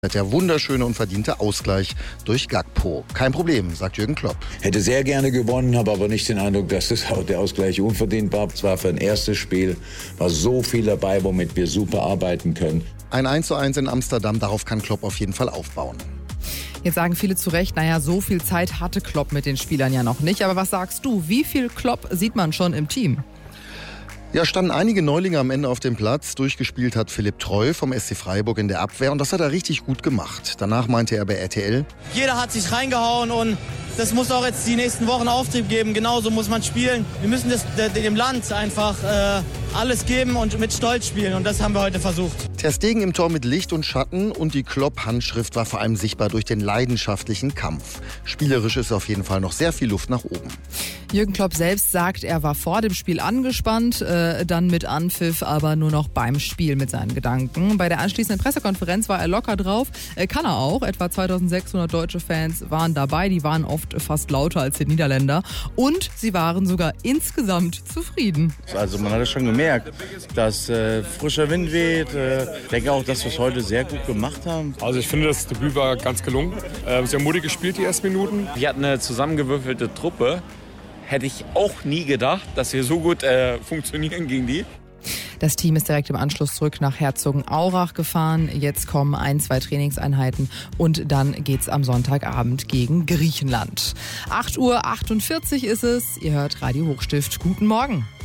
Der wunderschöne und verdiente Ausgleich durch Gakpo. Kein Problem, sagt Jürgen Klopp. Hätte sehr gerne gewonnen, habe aber nicht den Eindruck, dass der Ausgleich unverdient war. Es war für ein erstes Spiel, war so viel dabei, womit wir super arbeiten können. Ein 1:1 in Amsterdam, darauf kann Klopp auf jeden Fall aufbauen. Jetzt sagen viele zu Recht, so viel Zeit hatte Klopp mit den Spielern ja noch nicht. Aber was sagst du, wie viel Klopp sieht man schon im Team? Ja, standen einige Neulinge am Ende auf dem Platz. Durchgespielt hat Philipp Treu vom SC Freiburg in der Abwehr und das hat er richtig gut gemacht. Danach meinte er bei RTL: Jeder hat sich reingehauen und das muss auch jetzt die nächsten Wochen Auftrieb geben. Genauso muss man spielen. Wir müssen dem Land einfach alles geben und mit Stolz spielen und das haben wir heute versucht. Ter Stegen im Tor mit Licht und Schatten und die Klopp-Handschrift war vor allem sichtbar durch den leidenschaftlichen Kampf. Spielerisch ist auf jeden Fall noch sehr viel Luft nach oben. Jürgen Klopp selbst sagt, er war vor dem Spiel angespannt, dann mit Anpfiff, aber nur noch beim Spiel mit seinen Gedanken. Bei der anschließenden Pressekonferenz war er locker drauf, kann er auch. Etwa 2600 deutsche Fans waren dabei, die waren oft fast lauter als die Niederländer und sie waren sogar insgesamt zufrieden. Also man hat es schon gemerkt, dass frischer Wind weht. Ich denke auch, dass wir es heute sehr gut gemacht haben. Also ich finde, das Debüt war ganz gelungen. Sehr mutig gespielt die ersten Minuten. Wir hatten eine zusammengewürfelte Truppe. Hätte ich auch nie gedacht, dass wir so gut funktionieren gegen die. Das Team ist direkt im Anschluss zurück nach Herzogenaurach gefahren. Jetzt kommen 1-2 Trainingseinheiten und dann geht's am Sonntagabend gegen Griechenland. 8:48 Uhr ist es. Ihr hört Radio Hochstift. Guten Morgen.